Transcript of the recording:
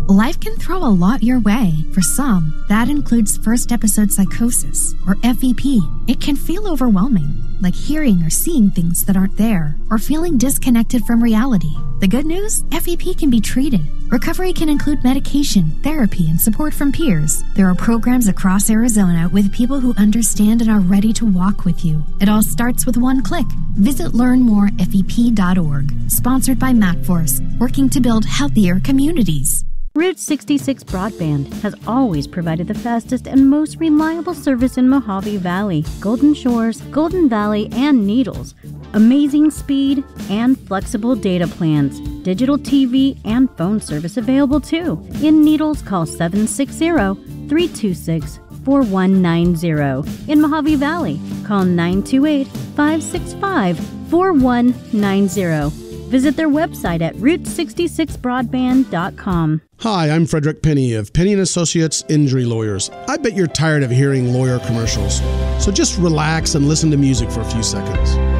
Life can throw a lot your way. For some, that includes first episode psychosis, or FEP. It can feel overwhelming, like hearing or seeing things that aren't there, or feeling disconnected from reality. The good news? FEP can be treated. Recovery can include medication, therapy, and support from peers. There are programs across Arizona with people who understand and are ready to walk with you. It all starts with one click. Visit learnmorefep.org. Sponsored by MacForce, working to build healthier communities. Route 66 Broadband has always provided the fastest and most reliable service in Mojave Valley, Golden Shores, Golden Valley, and Needles. Amazing speed and flexible data plans. Digital TV and phone service available too. In Needles, call 760-326-4190. In Mojave Valley, call 928-565-4190. Visit their website at route66broadband.com. Hi, I'm Frederick Penny of Penny & Associates Injury Lawyers. I bet you're tired of hearing lawyer commercials. So just relax and listen to music for a few seconds.